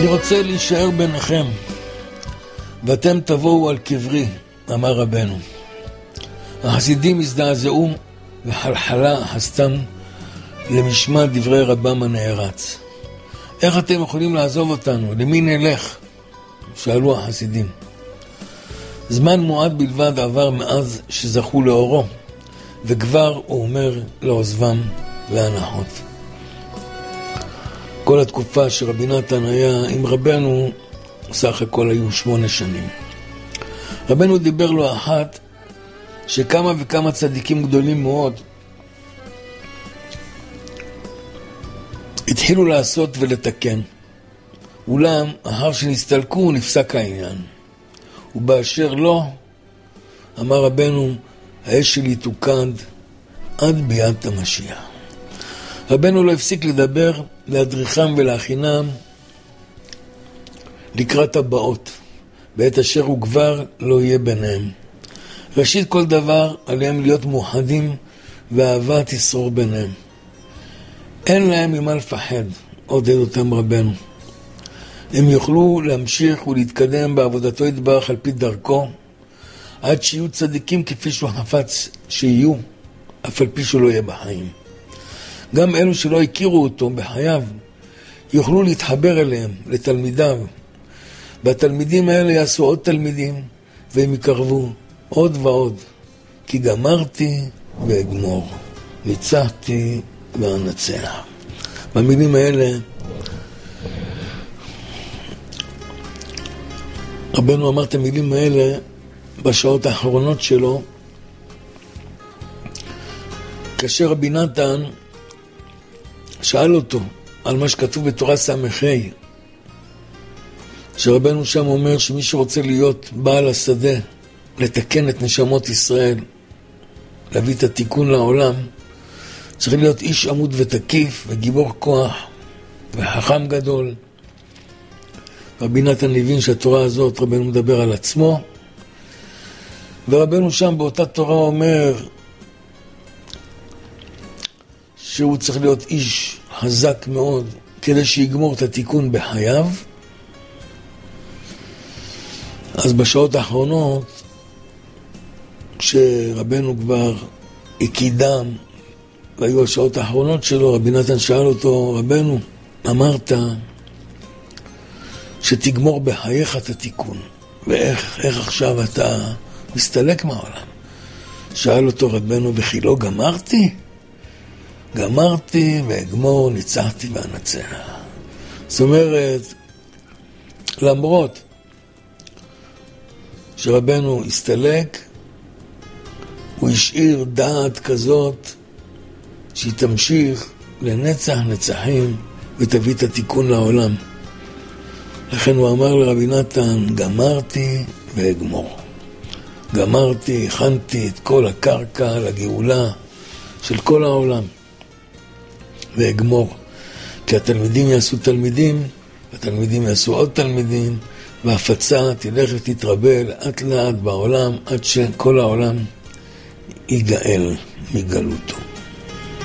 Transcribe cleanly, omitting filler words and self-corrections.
אני רוצה להישאר ביניכם, ואתם תבואו על קברי, אמר רבנו. החסידים הזדעזעו וחלחלה הסתם למשמע דברי רבם הנערץ. איך אתם יכולים לעזוב אותנו? למי נלך? שאלו החסידים. זמן מועד בלבד עבר מאז שזכו לאורו, וכבר הוא אומר לעוזבם להנחות. כל התקופה שרבי נתן היה עם רבנו, סך הכל היו 8 שנים. רבנו דיבר לו אחת שכמה וכמה צדיקים גדולים מאוד התחילו לעשות ולתקן. אולם אחר שנסתלקו נפסק העניין. ובאשר לא, אמר רבנו, האש שלי תוקד עד ביאת המשיח. רבנו לא הפסיק לדבר, להדריכם ולהכינם לקראת הבאות, בעת אשר הוא כבר לא יהיה ביניהם. ראשית כל דבר עליהם להיות מאוחדים ואהבה תשרור ביניהם. אין להם ממה לפחד, עודד אותם רבנו. הם יוכלו להמשיך ולהתקדם בעבודתו יתברך על פי דרכו, עד שיהיו צדיקים כפי שהוא חפץ שיהיו, אף על פי שהוא לא יהיה בחיים. גם אלו שלא הכירו אותו בחייו, יוכלו להתחבר אליהם, לתלמידיו. והתלמידים האלה יעשו עוד תלמידים, והם יקרבו עוד ועוד. כי גמרתי ואגמור, ניצחתי ואנצח. במילים האלה, רבנו אמר את המילים האלה בשעות האחרונות שלו, כאשר רבי נתן שאל אותו על מה שכתוב בתורה סמכי, שרבנו שם אומר שמי שרוצה להיות בעל השדה, לתקן את נשמות ישראל, להביא את התיקון לעולם, צריך להיות איש עמוד ותקיף וגיבור כוח וחכם גדול. רבי נתן הבין שהתורה הזאת, רבנו מדבר על עצמו, ורבנו שם באותה תורה אומר שהוא צריך להיות איש חזק מאוד כדי שיגמור את התיקון בחייו. אז בשעות האחרונות, כשרבנו כבר הקידם והיו השעות האחרונות שלו, רבי נתן שאל אותו, רבנו, אמרת שתגמור בחייך את התיקון, ואיך עכשיו אתה מסתלק מהעולם? שאל אותו רבנו, וכי לא גמרתי? גמרתי ואגמור, ניצחתי ואנצח. זאת אומרת, למרות שרבנו הסתלק, הוא השאיר דעת כזאת שהיא תמשיך לנצח נצחים ותביא את התיקון לעולם. לכן הוא אמר לרבי נתן, גמרתי ואגמור. גמרתי, הכנתי את כל הקרקע לגאולה של כל העולם. ואגמור. כי התלמידים יעשו תלמידים, התלמידים יעשו עוד תלמידים, וההפצה תלך ותתרבה לאט לאט בעולם, עד שכל העולם ייגאל מגלותו.